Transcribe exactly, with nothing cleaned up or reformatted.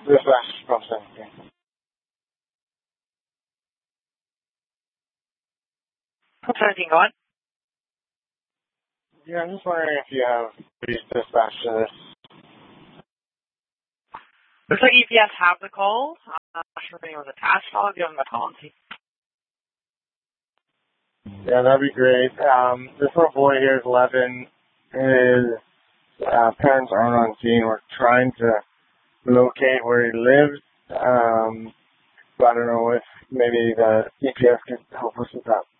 Dispatch from seventeen. seventeen, go on. Yeah, I'm just wondering if you have police dispatch to this. Looks like E P S have the call. I'm not sure if anyone was attached. I'll give them the call and see. Yeah, that'd be great. Um, this little boy here is eleven. His uh, parents aren't on scene. We're trying to locate where he lives. Um, but I don't know if maybe the E P S could help us with that.